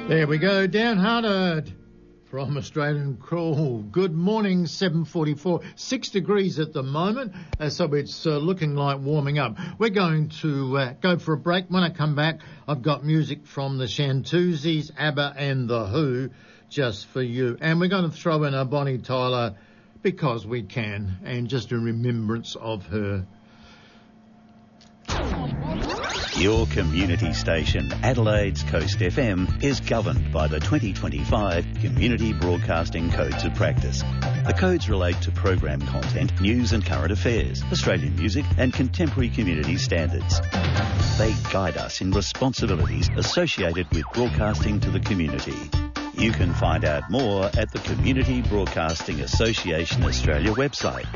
There we go, downhearted from Australian Crawl. Good morning, 7:44, 6 degrees at the moment, so it's looking like warming up. We're going to go for a break. When I come back, I've got music from the Shantuzis, ABBA and The Who, just for you. And we're going to throw in a Bonnie Tyler because we can, and just in remembrance of her. Your community station, Adelaide's Coast FM, is governed by the 2025 Community Broadcasting Codes of Practice. The codes relate to program content, news and current affairs, Australian music and contemporary community standards. They guide us in responsibilities associated with broadcasting to the community. You can find out more at the Community Broadcasting Association Australia website,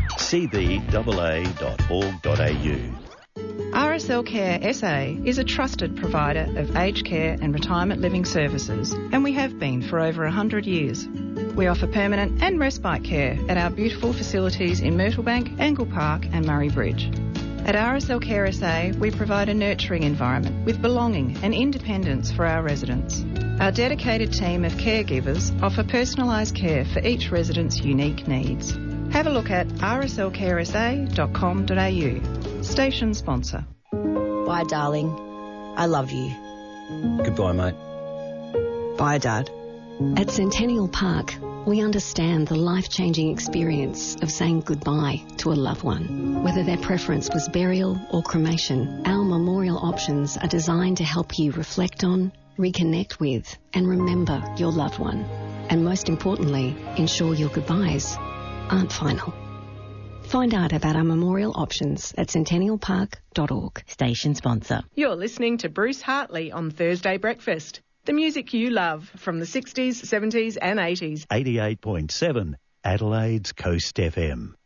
cbaa.org.au. RSL Care SA is a trusted provider of aged care and retirement living services, and we have been for over 100 years. We offer permanent and respite care at our beautiful facilities in Myrtlebank, Angle Park and Murray Bridge. At RSL Care SA, we provide a nurturing environment with belonging and independence for our residents. Our dedicated team of caregivers offer personalised care for each resident's unique needs. Have a look at rslcaresa.com.au. Station sponsor. Bye, darling. I love you. Goodbye, mate. Bye, Dad. At Centennial Park, we understand the life-changing experience of saying goodbye to a loved one. Whether their preference was burial or cremation, our memorial options are designed to help you reflect on, reconnect with, and remember your loved one. And most importantly, ensure your goodbyes aren't final. Find out about our memorial options at centennialpark.org. Station sponsor. You're listening to Bruce Hartley on Thursday Breakfast. The music you love from the 60s, 70s and 80s. 88.7 Adelaide's Coast FM.